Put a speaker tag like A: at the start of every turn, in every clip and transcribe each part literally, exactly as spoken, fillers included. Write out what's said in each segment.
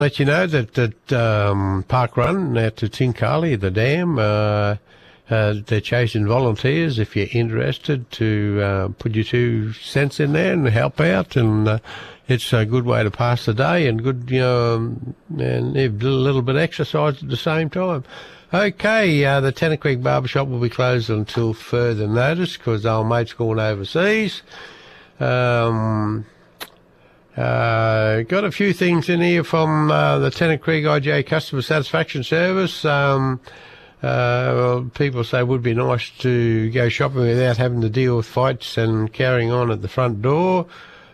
A: let you know that at um, Park Run out to Tinkali, the dam, uh, uh, they're chasing volunteers if you're interested to uh, put your two cents in there and help out. And uh, it's a good way to pass the day and good, you know, um, and a little bit of exercise at the same time. Okay, uh, the Tennant Creek Barbershop will be closed until further notice because old mate's gone overseas. Um... Uh, got a few things in here from uh, the Tennant Creek I G A Customer Satisfaction Service. Um, uh, well, people say it would be nice to go shopping without having to deal with fights and carrying on at the front door.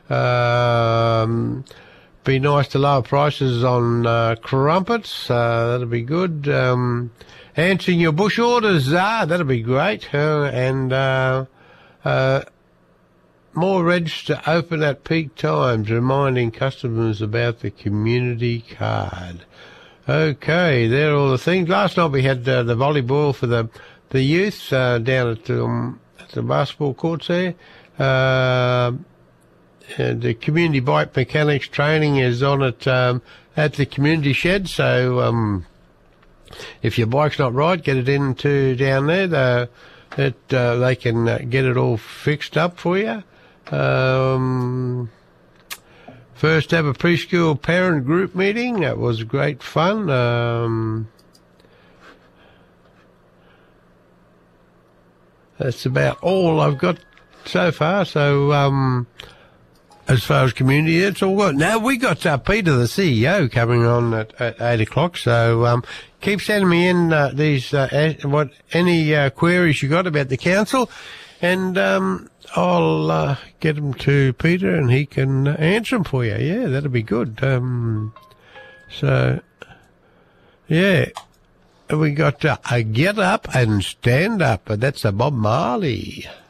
A: Um, be nice to lower prices on uh, crumpets. Uh, that'll be good. Um, answering your bush orders. Ah, that'll be great. Uh, and uh, uh, more register open at peak times, reminding customers about the community card. Okay, there are all the things. Last night we had uh, the volleyball for the the youth uh, down at, um, at the basketball courts there. Uh, and the community bike mechanics training is on it um, at the community shed. So um, if your bike's not right, get it into down there. The, it, uh, they can uh, get it all fixed up for you. Um, first ever preschool parent group meeting. That was great fun. Um, that's about all I've got so far. So, um, as far as community, it's all good. Now we got uh, Peter, the C E O, coming on at, at eight o'clock. So, um, keep sending me in uh, these uh, what any uh, queries you got about the council, and um. I'll uh, get them to Peter and he can answer them for you. Yeah, that'll be good. Um, so, yeah, we got uh, a Get Up and Stand Up. That's a Bob Marley.